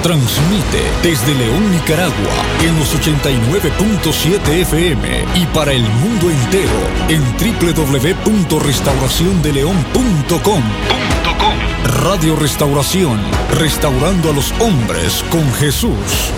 Transmite desde León, Nicaragua, en los 89.7 FM y para el mundo entero en www.restauraciondeleon.com. Radio Restauración, restaurando a los hombres con Jesús.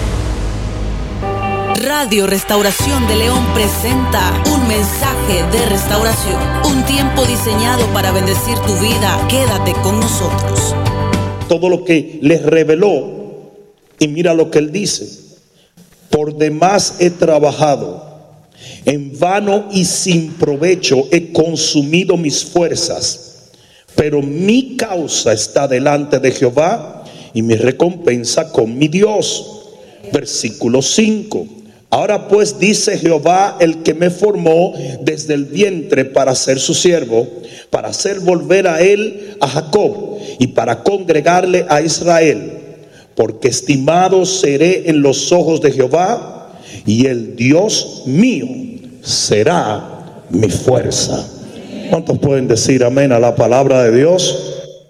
Radio Restauración de León presenta un mensaje de restauración, un tiempo diseñado para bendecir tu vida. Quédate con nosotros. Todo lo que les reveló, y mira lo que él dice: por demás he trabajado, en vano y sin provecho he consumido mis fuerzas, pero mi causa está delante de Jehová y mi recompensa con mi Dios. Versículo 5. Ahora pues, dice Jehová, el que me formó desde el vientre para ser su siervo, para hacer volver a él a Jacob y para congregarle a Israel, porque estimado seré en los ojos de Jehová, y el Dios mío será mi fuerza. ¿Cuántos pueden decir amén a la palabra de Dios?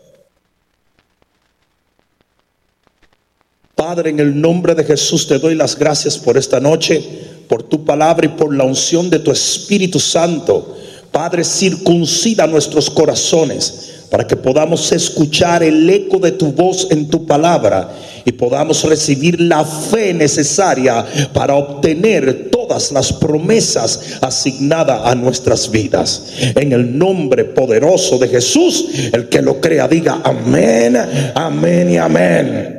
Padre, en el nombre de Jesús te doy las gracias por esta noche, por tu palabra y por la unción de tu Espíritu Santo. Padre, circuncida nuestros corazones para que podamos escuchar el eco de tu voz en tu palabra y podamos recibir la fe necesaria para obtener todas las promesas asignadas a nuestras vidas. En el nombre poderoso de Jesús, el que lo crea diga amén, amén y amén.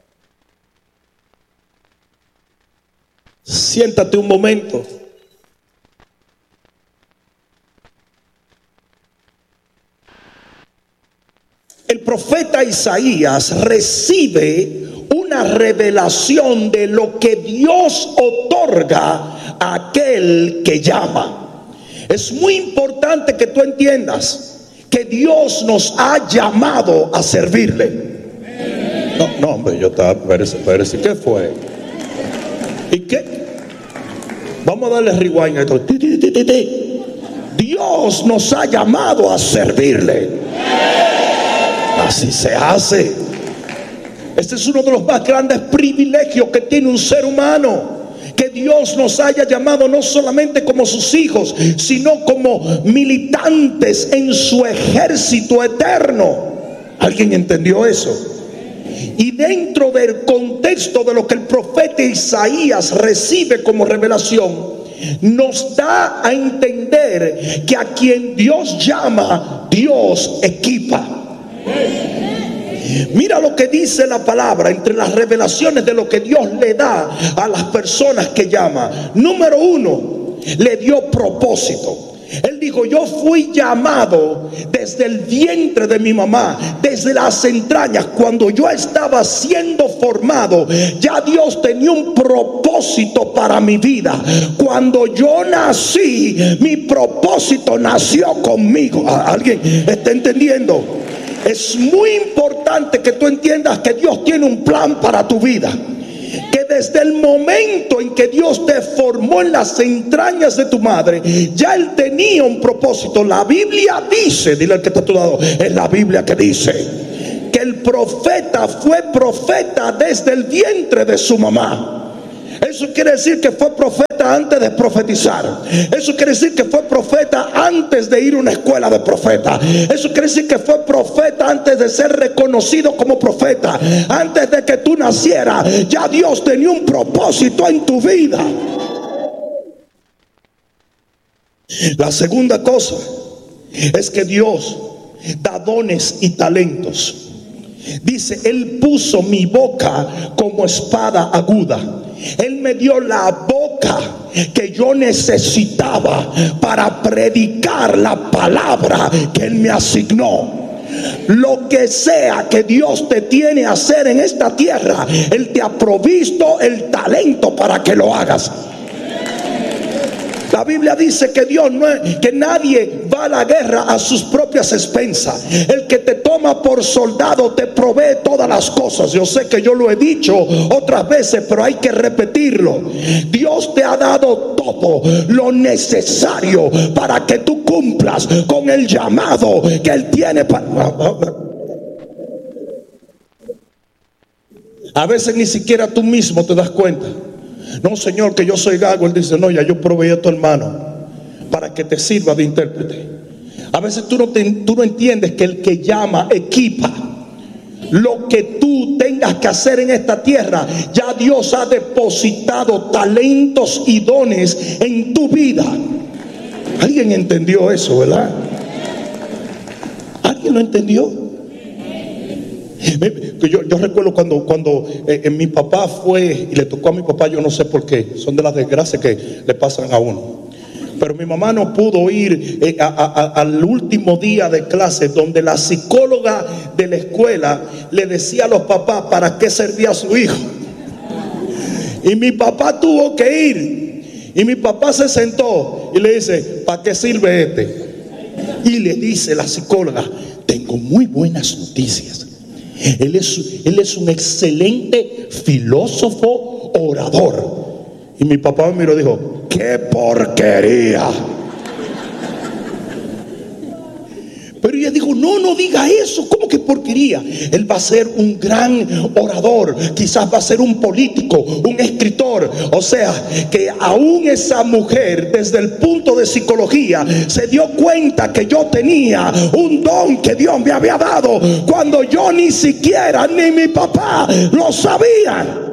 Siéntate un momento. El profeta Isaías recibe una revelación de lo que Dios otorga a aquel que llama. Es muy importante que tú entiendas que Dios nos ha llamado a servirle. No, hombre, yo estaba, espérese, ¿qué fue? ¿Y qué? Vamos a darle rewind a esto. Dios nos ha llamado a servirle. Así se hace. Este es uno de los más grandes privilegios que tiene un ser humano, que Dios nos haya llamado no solamente como sus hijos, sino como militantes en su ejército eterno. ¿Alguien entendió eso? Y dentro del contexto de lo que el profeta Isaías recibe como revelación, nos da a entender que a quien Dios llama, Dios equipa. Mira lo que dice la palabra entre las revelaciones de lo que Dios le da a las personas que llama. Número 1, le dio propósito. Él dijo: yo fui llamado desde el vientre de mi mamá, desde las entrañas. Cuando yo estaba siendo formado, ya Dios tenía un propósito para mi vida. Cuando yo nací, mi propósito nació conmigo. ¿Alguien está entendiendo? Es muy importante que tú entiendas que Dios tiene un plan para tu vida, que desde el momento en que Dios te formó en las entrañas de tu madre, ya Él tenía un propósito. La Biblia dice, dile al que está a tu lado, es la Biblia que dice que el profeta fue profeta desde el vientre de su mamá. Eso quiere decir que fue profeta antes de profetizar. Eso quiere decir que fue profeta antes de ir a una escuela de profeta. Eso quiere decir que fue profeta antes de ser reconocido como profeta. Antes de que tú nacieras, ya Dios tenía un propósito en tu vida. La segunda cosa es que Dios da dones y talentos. Dice: Él puso mi boca como espada aguda. Él me dio la boca que yo necesitaba para predicar la palabra que Él me asignó. Lo que sea que Dios te tiene a hacer en esta tierra, Él te ha provisto el talento para que lo hagas. La Biblia dice que Dios no es, que nadie va a la guerra a sus propias expensas. El que te toma por soldado te provee todas las cosas. Yo sé que yo lo he dicho otras veces, pero hay que repetirlo. Dios te ha dado todo lo necesario para que tú cumplas con el llamado que Él tiene para... A veces ni siquiera tú mismo te das cuenta. No, Señor, que yo soy gago. Él dice, no, ya yo proveí a tu hermano para que te sirva de intérprete. A veces tú no entiendes que el que llama equipa. Lo que tú tengas que hacer en esta tierra, ya Dios ha depositado talentos y dones en tu vida. ¿Alguien entendió eso, verdad? ¿Alguien lo entendió? Yo recuerdo cuando mi papá fue, y le tocó a mi papá, yo no sé por qué, son de las desgracias que le pasan a uno. Pero mi mamá no pudo ir al último día de clase, donde la psicóloga de la escuela le decía a los papás para qué servía a su hijo. Y mi papá tuvo que ir. Y mi papá se sentó y le dice, ¿para qué sirve este? Y le dice la psicóloga, tengo muy buenas noticias. Él es un excelente filósofo orador. Y mi papá me miró y dijo, ¡qué porquería! Pero ella dijo, no diga eso. ¿Cómo que porquería? Él va a ser un gran orador. Quizás va a ser un político, un escritor. O sea, que aún esa mujer, desde el punto de psicología, se dio cuenta que yo tenía un don que Dios me había dado, cuando yo ni siquiera, ni mi papá lo sabía.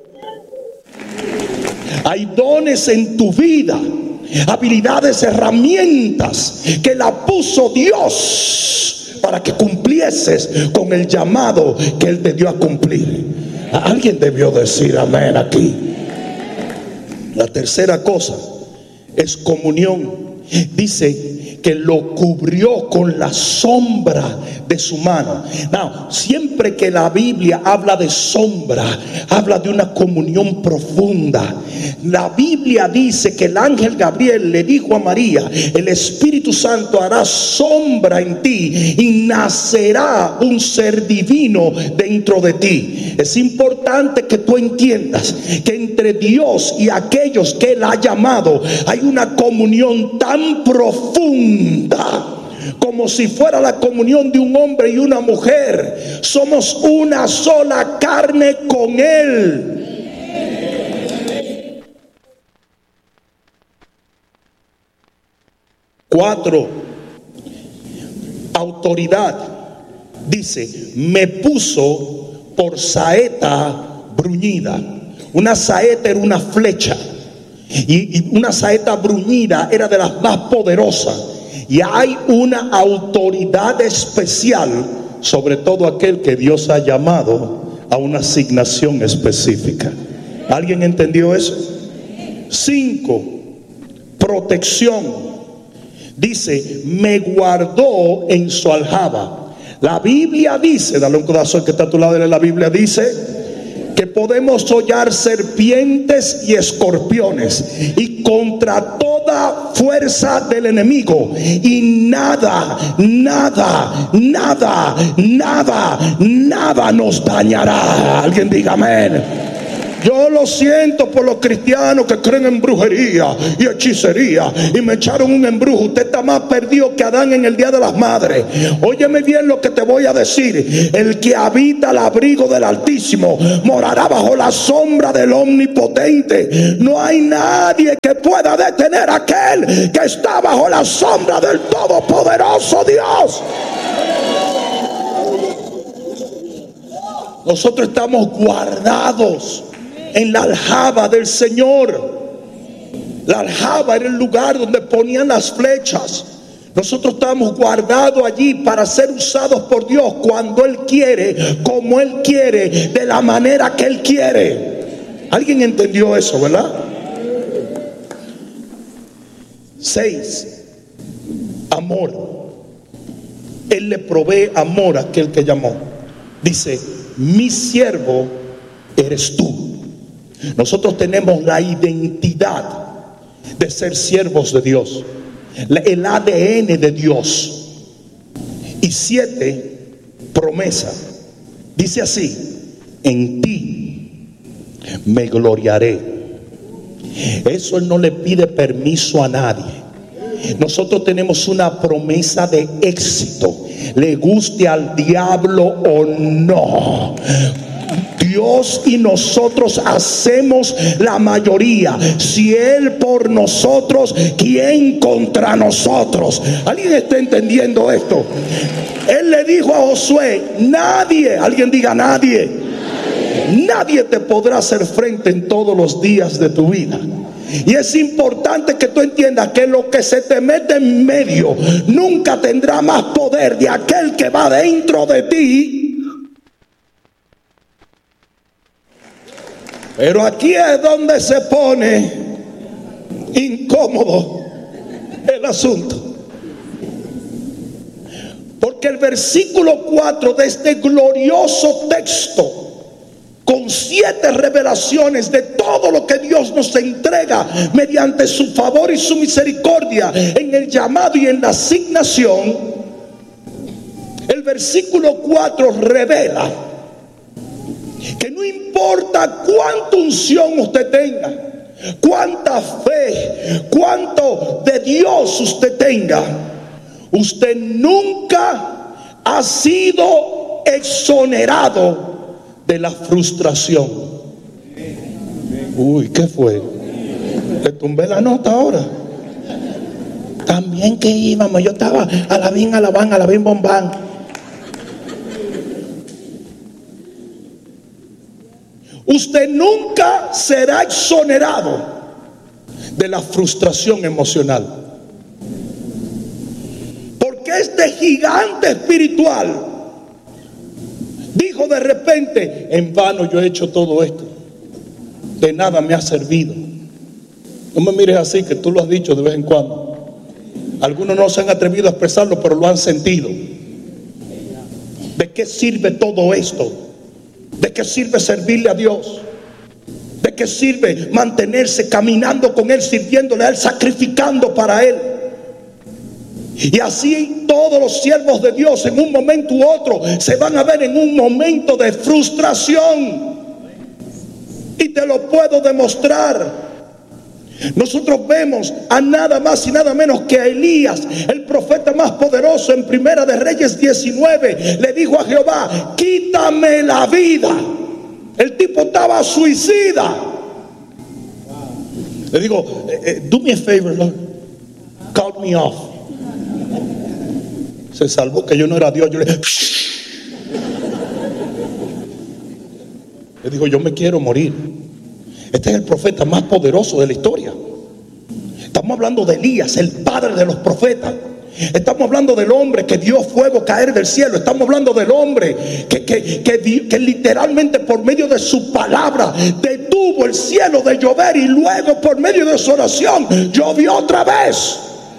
Hay dones en tu vida, habilidades, herramientas que la puso Dios para que cumplieses con el llamado que Él te dio a cumplir. Alguien debió decir amén aquí. La tercera cosa es comunión. Dice que lo cubrió con la sombra de su mano. Now, siempre que la Biblia habla de sombra, habla de una comunión profunda. La Biblia dice que el ángel Gabriel le dijo a María, el Espíritu Santo hará sombra en ti y nacerá un ser divino dentro de ti. Es importante que tú entiendas que entre Dios y aquellos que Él ha llamado hay una comunión tan profunda, como si fuera la comunión de un hombre y una mujer. Somos una sola carne con Él. Cuatro, autoridad. Dice, me puso por saeta bruñida. Una saeta era una flecha, y una saeta bruñida era de las más poderosas. Y hay una autoridad especial sobre todo aquel que Dios ha llamado a una asignación específica. ¿Alguien entendió eso? 5, protección. Dice, me guardó en su aljaba. La Biblia dice, dale un codazo al que está a tu lado, la Biblia dice que podemos hollar serpientes y escorpiones y contra toda fuerza del enemigo, y nada nos dañará. Alguien diga amén. Yo lo siento por los cristianos que creen en brujería y hechicería y me echaron un embrujo. Usted está más perdido que Adán en el día de las madres. Óyeme bien lo que te voy a decir. El que habita al abrigo del Altísimo morará bajo la sombra del Omnipotente. No hay nadie que pueda detener a aquel que está bajo la sombra del Todopoderoso Dios. Nosotros estamos guardados en la aljaba del Señor. La aljaba era el lugar donde ponían las flechas. Nosotros estamos guardados allí para ser usados por Dios cuando Él quiere, como Él quiere, de la manera que Él quiere. ¿Alguien entendió eso, verdad? 6, amor. Él le provee amor a aquel que llamó. Dice, mi siervo eres tú. Nosotros tenemos la identidad de ser siervos de Dios, el ADN de Dios. Y 7, promesa. Dice así, en ti me gloriaré. Eso Él no le pide permiso a nadie. Nosotros tenemos una promesa de éxito, le guste al diablo o no. Dios Dios y nosotros hacemos la mayoría. Si Él por nosotros, ¿quién contra nosotros? ¿Alguien está entendiendo esto? Él le dijo a Josué: nadie, alguien diga nadie, nadie te podrá hacer frente en todos los días de tu vida. Y es importante que tú entiendas que lo que se te mete en medio nunca tendrá más poder de aquel que va dentro de ti. Pero aquí es donde se pone incómodo el asunto. Porque el versículo 4 de este glorioso texto, con 7 revelaciones de todo lo que Dios nos entrega mediante su favor y su misericordia en el llamado y en la asignación, el versículo 4 revela que no importa cuánta unción usted tenga, cuánta fe, cuánto de Dios usted tenga, usted nunca ha sido exonerado de la frustración. Uy, ¿qué fue? Le tumbé la nota ahora. También que íbamos, yo estaba alabín, bombán. Usted nunca será exonerado de la frustración emocional. Porque este gigante espiritual dijo de repente: en vano yo he hecho todo esto, de nada me ha servido. No me mires así, que tú lo has dicho de vez en cuando. Algunos no se han atrevido a expresarlo, pero lo han sentido. ¿De qué sirve todo esto? ¿De qué sirve servirle a Dios? ¿De qué sirve mantenerse caminando con Él, sirviéndole a Él, sacrificando para Él? Y así todos los siervos de Dios en un momento u otro se van a ver en un momento de frustración. Y te lo puedo demostrar. Nosotros vemos a nada más y nada menos que a Elías, el profeta más poderoso. En Primera de Reyes 19 le dijo a Jehová: quítame la vida. El tipo estaba suicida. Le digo: do me a favor, Lord, cut me off. Se salvó que yo no era Dios. Yo le digo: yo me quiero morir. Este es el profeta más poderoso de la historia. Estamos hablando de Elías, el padre de los profetas. Estamos hablando del hombre que vio fuego caer del cielo. Estamos hablando del hombre que literalmente por medio de su palabra detuvo el cielo de llover, y luego por medio de su oración llovió otra vez.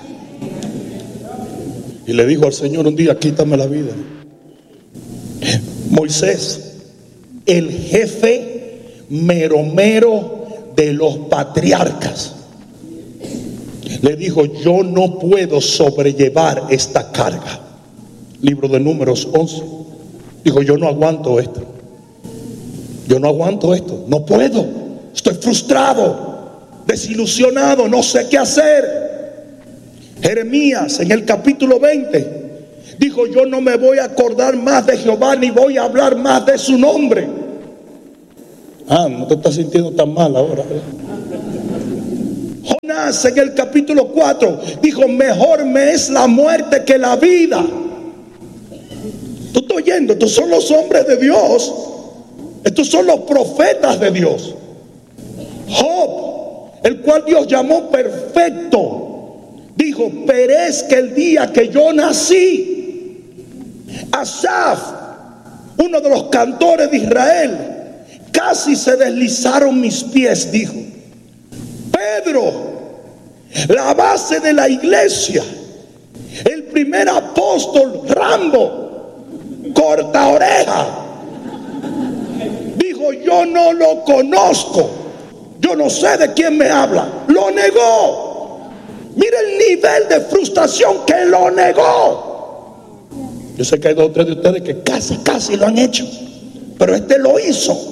Y le dijo al Señor un día: quítame la vida. Moisés, el jefe mero de los patriarcas, le dijo: yo no puedo sobrellevar esta carga. Libro de Números 11. Dijo: yo no aguanto esto. Yo no aguanto esto. No puedo. Estoy frustrado, desilusionado, no sé qué hacer. Jeremías, en el capítulo 20, dijo: yo no me voy a acordar más de Jehová, ni voy a hablar más de su nombre. No te estás sintiendo tan mal ahora. Jonás, en el capítulo 4, dijo: mejor me es la muerte que la vida. Tú estás oyendo, estos son los hombres de Dios. Estos son los profetas de Dios. Job, el cual Dios llamó perfecto, dijo: perezca el día que yo nací. Asaf, uno de los cantores de Israel: casi se deslizaron mis pies, dijo. Pedro, la base de la iglesia, el primer apóstol, Rambo, corta oreja, dijo: yo no lo conozco, yo no sé de quién me habla. Lo negó. Mira el nivel de frustración, que lo negó. Yo sé que hay 2 o 3 de ustedes que casi lo han hecho, pero este lo hizo.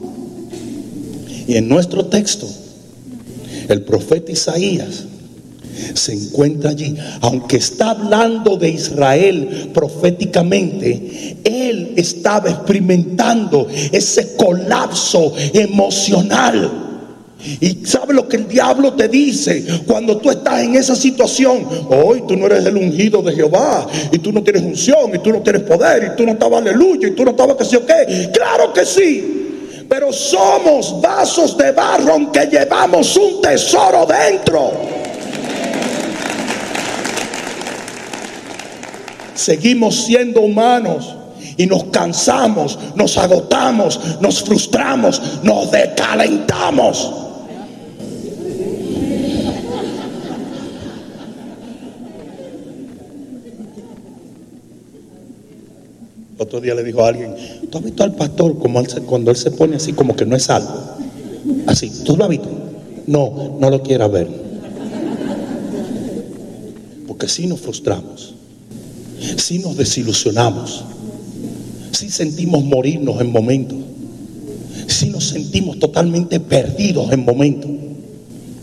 Y en nuestro texto, el profeta Isaías se encuentra allí. Aunque está hablando de Israel proféticamente, él estaba experimentando ese colapso emocional. Y ¿sabe lo que el diablo te dice cuando tú estás en esa situación? Hoy tú no eres el ungido de Jehová, y tú no tienes unción, y tú no tienes poder, y tú no estabas aleluya, y tú no estabas que sí o qué. Claro que sí, pero somos vasos de barro que llevamos un tesoro dentro. Seguimos siendo humanos y nos cansamos, nos agotamos, nos frustramos, nos decalentamos. Otro día le dijo a alguien: ¿tú has visto al pastor cuando él se pone así como que no es salvo? Así, ¿tú lo has visto? No, no lo quieras ver. Porque si nos frustramos, si nos desilusionamos, si sentimos morirnos en momentos, si nos sentimos totalmente perdidos en momentos.